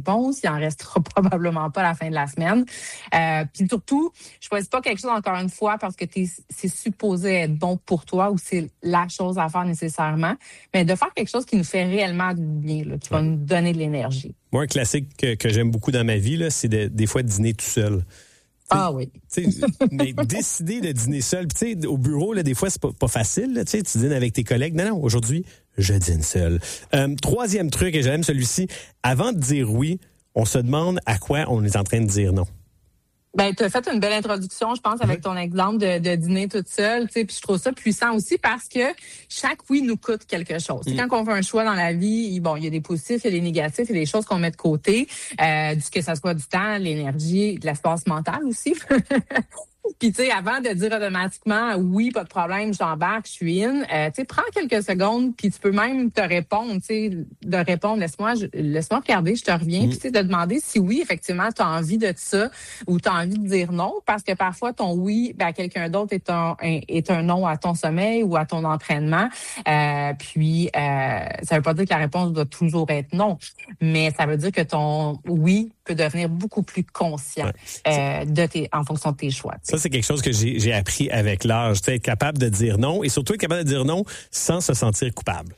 réponse. Il en restera probablement pas à la fin de la semaine. Puis surtout, je choisis pas quelque chose, encore une fois, parce que c'est supposé être bon pour toi ou c'est la chose à faire nécessairement, mais de faire quelque chose qui nous fait réellement du bien, là, qui va nous donner de l'énergie. Moi, un classique que j'aime beaucoup dans ma vie, là, c'est des fois de dîner tout seul. Ah oui. Mais décider de dîner seul. Puis, au bureau, là, des fois, c'est pas facile. Là, tu dînes avec tes collègues. Non, aujourd'hui, je dîne seul. Troisième truc, et j'aime celui-ci. Avant de dire oui, on se demande à quoi on est en train de dire non. Ben, tu as fait une belle introduction, je pense, avec ton exemple de dîner toute seule. Puis je trouve ça puissant aussi parce que chaque oui nous coûte quelque chose. Quand on fait un choix dans la vie, bon, il y a des positifs, il y a des négatifs, il y a des choses qu'on met de côté, que ça soit du temps, l'énergie, de l'espace mental aussi. Puis, tu sais, avant de dire automatiquement, oui, pas de problème, j'embarque, je suis in, tu sais, prends quelques secondes, puis tu peux même te répondre, tu sais, de répondre, laisse-moi regarder, je te reviens, puis tu sais, de demander si oui, effectivement, tu as envie de ça ou tu as envie de dire non, parce que parfois, ton oui, à quelqu'un d'autre est un non à ton sommeil ou à ton entraînement. Puis, ça veut pas dire que la réponse doit toujours être non, mais ça veut dire que ton oui peut devenir beaucoup plus conscient en fonction de tes choix. Ça, c'est quelque chose que j'ai appris avec l'âge, être capable de dire non et surtout être capable de dire non sans se sentir coupable.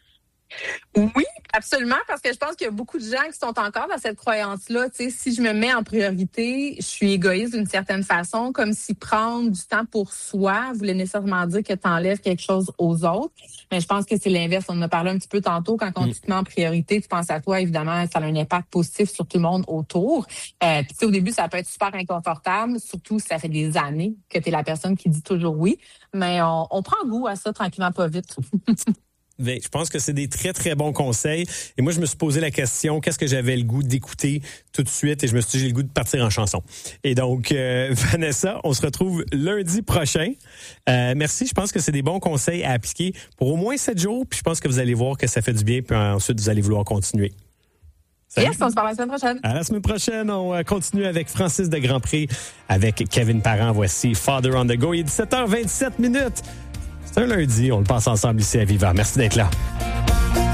Oui, absolument, parce que je pense qu'il y a beaucoup de gens qui sont encore dans cette croyance-là. Tu sais, si je me mets en priorité, je suis égoïste d'une certaine façon, comme si prendre du temps pour soi voulait nécessairement dire que tu enlèves quelque chose aux autres. Mais je pense que c'est l'inverse. On en a parlé un petit peu tantôt. Quand tu te mets en priorité, tu penses à toi, évidemment, ça a un impact positif sur tout le monde autour. Puis tu sais, au début, ça peut être super inconfortable, surtout si ça fait des années que tu es la personne qui dit toujours oui. Mais on prend goût à ça tranquillement, pas vite. Bien, je pense que c'est des très, très bons conseils. Et moi, je me suis posé la question, qu'est-ce que j'avais le goût d'écouter tout de suite? Et je me suis dit, j'ai le goût de partir en chanson. Et donc, Vanessa, on se retrouve lundi prochain. Merci. Je pense que c'est des bons conseils à appliquer pour au moins 7 jours. Puis je pense que vous allez voir que ça fait du bien. Puis ensuite, vous allez vouloir continuer. Salut. Yes, on se parle la semaine prochaine. À la semaine prochaine, on continue avec Francis de Grandpré, avec Kevin Parent. Voici Father on the Go. Il est 17h27. C'est un lundi, on le passe ensemble ici à Viva. Merci d'être là.